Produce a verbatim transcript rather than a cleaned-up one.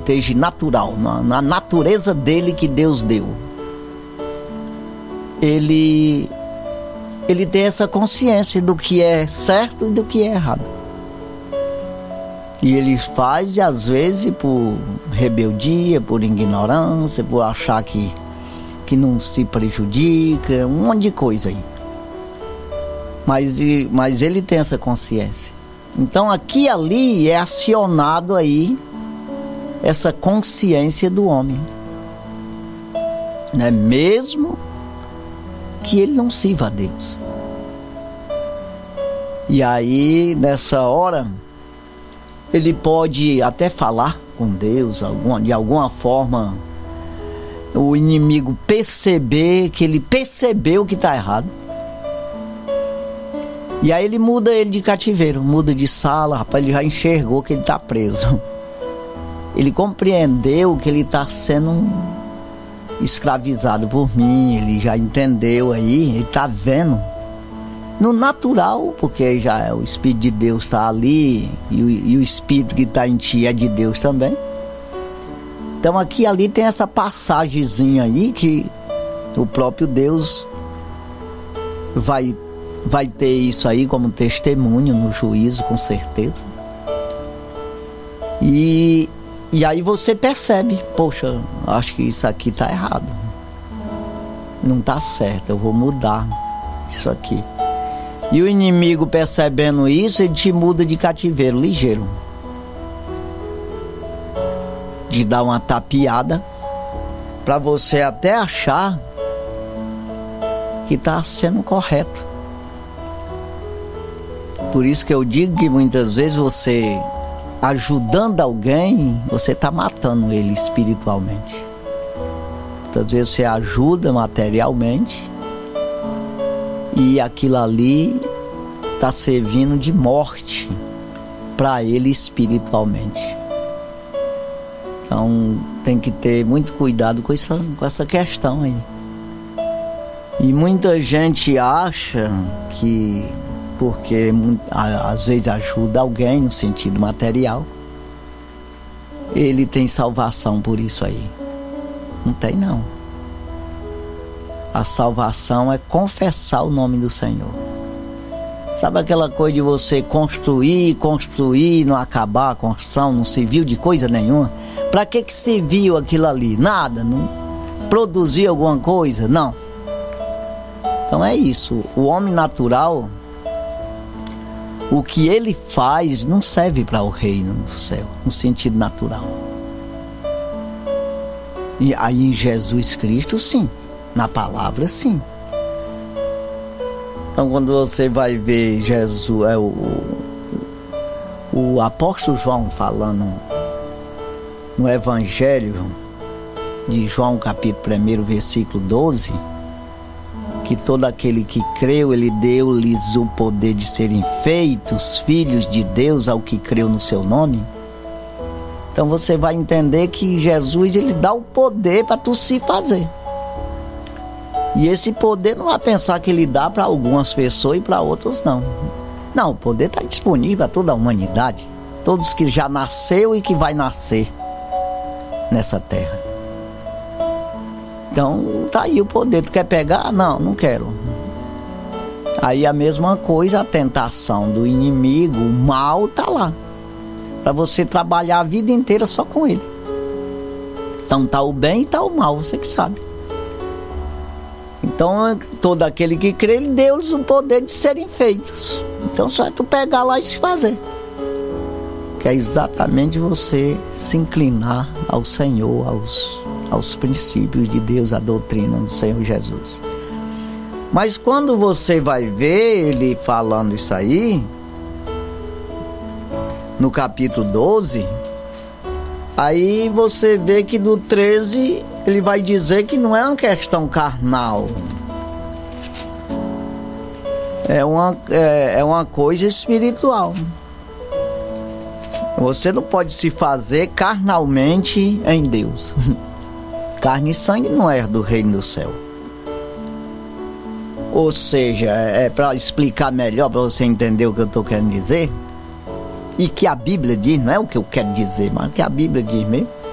esteja natural, na, na natureza dele que Deus deu. Ele, ele tem essa consciência do que é certo e do que é errado. E ele faz, às vezes, por rebeldia, por ignorância, por achar que, que não se prejudica, um monte de coisa aí. Mas, mas ele tem essa consciência. Então aqui e ali é acionado aí essa consciência do homem, né? Mesmo que ele não sirva a Deus. E aí nessa hora ele pode até falar com Deus, alguma, de alguma forma o inimigo perceber que ele percebeu que está errado. E aí ele muda ele de cativeiro, muda de sala, rapaz, ele já enxergou que ele está preso. Ele compreendeu que ele está sendo escravizado por mim, ele já entendeu aí, ele está vendo. No natural, porque já o Espírito de Deus está ali, e o, e o Espírito que está em ti é de Deus também. Então aqui e ali tem essa passagemzinha aí que o próprio Deus vai, vai ter isso aí como testemunho no juízo, com certeza. E, e aí você percebe, poxa, acho que isso aqui está errado. Não está certo, eu vou mudar isso aqui. E o inimigo percebendo isso, ele te muda de cativeiro ligeiro. De dar uma tapeada para você até achar que está sendo correto. Por isso que eu digo que muitas vezes você ajudando alguém, você está matando ele espiritualmente. Muitas vezes você ajuda materialmente e aquilo ali está servindo de morte para ele espiritualmente. Então tem que ter muito cuidado com essa, com essa questão aí. E muita gente acha que porque às vezes ajuda alguém no sentido material, ele tem salvação por isso aí. Não tem não. A salvação é confessar o nome do Senhor. Sabe aquela coisa de você construir, construir, não acabar a construção, não serviu de coisa nenhuma? Para que que serviu aquilo ali? Nada, não produzir alguma coisa? Não. Então é isso, o homem natural, o que ele faz não serve para o reino do céu, no sentido natural. E aí em Jesus Cristo sim, na palavra sim. Então quando você vai ver Jesus, é o, o apóstolo João falando no Evangelho de João capítulo um, versículo doze, que todo aquele que creu, ele deu-lhes o poder de serem feitos filhos de Deus ao que creu no seu nome. Então você vai entender que Jesus, ele dá o poder para tu se fazer. E esse poder não vai pensar que ele dá para algumas pessoas e para outras não. Não, o poder está disponível para toda a humanidade. Todos que já nasceu e que vai nascer nessa terra. Então tá aí o poder. Tu quer pegar? Não, não quero. Aí a mesma coisa, a tentação do inimigo, o mal tá lá, para você trabalhar a vida inteira só com ele. Então tá o bem e tá o mal, você que sabe. Então todo aquele que crê, ele deu-lhes o poder de serem feitos. Então só é tu pegar lá e se fazer. Que é exatamente você se inclinar ao Senhor, aos, aos princípios de Deus, a doutrina do Senhor Jesus. Mas quando você vai ver ele falando isso aí, no capítulo doze, aí você vê que do treze ele vai dizer que não é uma questão carnal, é uma, é, é uma coisa espiritual. Você não pode se fazer carnalmente em Deus. Carne e sangue não é do reino do céu. Ou seja, é para explicar melhor, para você entender o que eu estou querendo dizer, e que a Bíblia diz, não é o que eu quero dizer, mas o que a Bíblia diz mesmo.